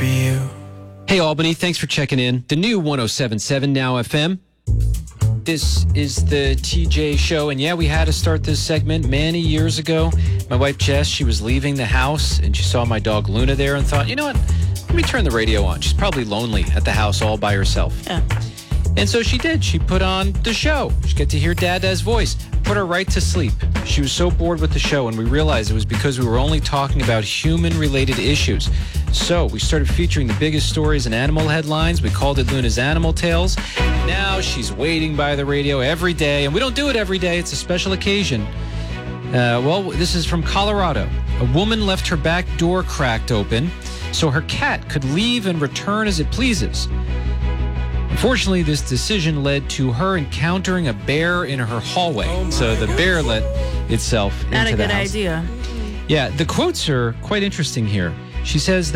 for you. Hey, Albany, thanks for checking in. The new 107.7 Now FM. This is the TJ show, and yeah, we had to start this segment many years ago. My wife, Jess, she was leaving the house, and she saw my dog, Luna, there, and thought, you know what, let me turn the radio on. She's probably lonely at the house all by herself. Yeah. And so she did. She put on the show. She got to hear Dada's voice. Put her right to sleep. She was so bored with the show, and we realized it was because we were only talking about human-related issues. So we started featuring the biggest stories and animal headlines. We called it Luna's Animal Tales. Now she's waiting by the radio every day, and we don't do it every day. It's a special occasion. This is from Colorado. A woman left her back door cracked open so her cat could leave and return as it pleases. Unfortunately, this decision led to her encountering a bear in her hallway. So the bear let itself Not into a the good house. idea. Yeah, the quotes are quite interesting here. She says,